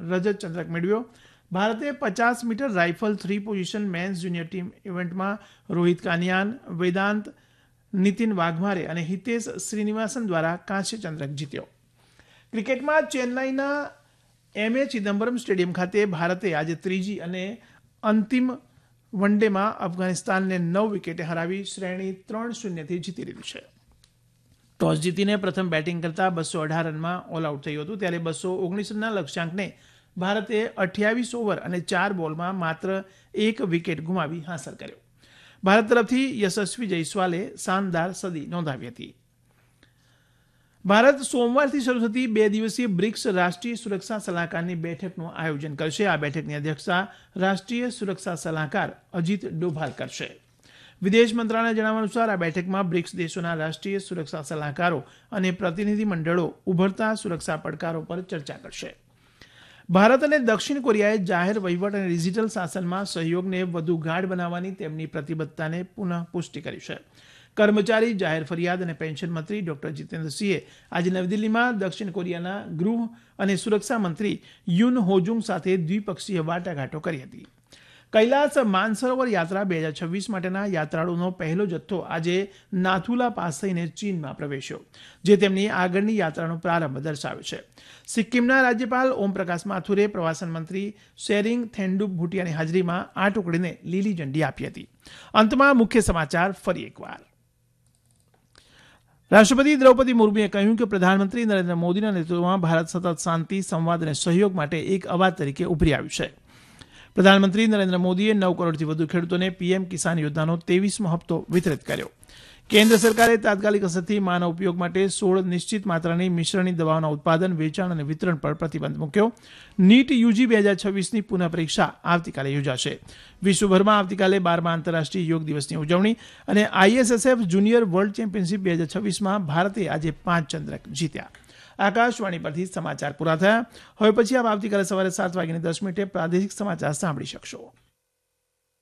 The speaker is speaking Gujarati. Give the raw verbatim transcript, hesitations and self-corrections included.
રજત ચંદ્રક મેળવ્યો. ભારતે પચાસ metre rifle three position men's junior team ઇવેન્ટમાં રોહિત કાનિયાન, વેદાંત, નીતિન વાઘમારે અને હિતેશ શ્રીનિવાસન દ્વારા કાંસ્ય ચંદ્રક જીત્યો. ક્રિકેટમાં ચેન્નાઈના એમ એ ચિદમ્બરમ સ્ટેડિયમ ખાતે ભારતે આજે ત્રીજી અને અંતિમ વન ડેમાં અફઘાનિસ્તાનને નવ વિકેટે હરાવી શ્રેણી ત્રણ શૂન્યથી જીતી લીધી છે. ટોસ જીતીને પ્રથમ બેટિંગ કરતા બસો અઢાર રનમાં ઓલ આઉટ થયું હતું. ત્યારે બસો ઓગણીસ રનના લક્ષ્યાંકને ભારતે અઠ્યાવીસ ઓવર અને ચાર બોલમાં માત્ર એક વિકેટ ગુમાવી હાંસલ કર્યો. ભારત તરફથી યશસ્વી જયસ્વાલે શાનદાર સદી નોંધાવી હતી. ભારત સોમવારથી શરૂ થતી બે દિવસીય બ્રિક્સ રાષ્ટ્રીય સુરક્ષા સલાહકારની બેઠકનું આયોજન કરશે. આ બેઠકની અધ્યક્ષતા રાષ્ટ્રીય સુરક્ષા સલાહકાર અજીત ડોભાલ કરશે. વિદેશ મંત્રાલયના જણાવ્યા અનુસાર આ બેઠકમાં બ્રિક્સ દેશોના રાષ્ટ્રીય સુરક્ષા સલાહકારો અને પ્રતિનિધિ મંડળો ઉભરતા સુરક્ષા પડકારો પર ચર્ચા કરશે. ભારત અને દક્ષિણ કોરિયાએ જાહેર વહીવટ અને ડિજિટલ શાસનમાં સહયોગને વધુ ગાઢ બનાવવાની તેમની પ્રતિબદ્ધતાને પુનઃ પુષ્ટિ કરી છે. કર્મચારી, જાહેર ફરિયાદ અને પેન્શન મંત્રી ડોક્ટર જીતેન્દ્રસિંહે આજે નવી દિલ્હીમાં દક્ષિણ કોરિયાના ગૃહ અને સુરક્ષા મંત્રી યુન હોજુંગ સાથે દ્વિપક્ષીય વાટાઘાટો કરી હતી. કૈલાસ માનસરોવર યાત્રા બે હજાર છવ્વીસ માટેના યાત્રાળુઓનો પહેલો જથ્થો આજે નાથુલા પાસ થઈને ચીનમાં પ્રવેશ્યો, જે તેમની આગળની યાત્રાનો પ્રારંભ દર્શાવે છે. સિક્કિમના રાજ્યપાલ ઓમપ્રકાશ માથુરે પ્રવાસન મંત્રી શેરિંગ થેન્ડુપ ભૂટિયાની હાજરીમાં આ ટુકડીને લીલી ઝંડી આપી હતી. અંતમાં મુખ્ય સમાચાર ફરી એકવાર. રાષ્ટ્રપતિ દ્રૌપદી મુર્મુએ કહ્યું કે પ્રધાનમંત્રી નરેન્દ્ર મોદીના નેતૃત્વમાં ભારત સતત શાંતિ, સંવાદ અને સહયોગ માટે એક અવાજ તરીકે ઉભરી આવ્યું છે. પ્રધાનમંત્રી નરેન્દ્ર મોદીએ નવ કરોડથી વધુ ખેડૂતોને પીએમ કિસાન યોજનાનો ત્રેવીસમો હપ્તો વિતરિત કર્યો. કેન્દ્ર સરકારે તાત્કાલિક અસરથી માનવ ઉપયોગ માટે સોળ નિશ્ચિત માત્રાની મિશ્રણની દવાઓના ઉત્પાદન, વેચાણ અને વિતરણ પર પ્રતિબંધ મૂક્યો. નીટ યુજી બે હજાર છવ્વીસની પુનઃ પરીક્ષા આવતીકાલે યોજાશે. વિશ્વભરમાં આવતીકાલે બારમા આંતરરાષ્ટ્રીય યોગ દિવસની ઉજવણી અને આઈએસએસએફ જુનિયર વર્લ્ડ ચેમ્પિયનશિપ બે હજાર છવ્વીસમાં ભારતે આજે પાંચ ચંદ્રક જીત્યા. આકાશવાણી પરથી સમાચાર પૂરા થયા. હવે પછી આપ આવતીકાલે સવારે સાત વાગ્યાની દસ મિનિટે પ્રાદેશિક સમાચાર સાંભળી શકશો.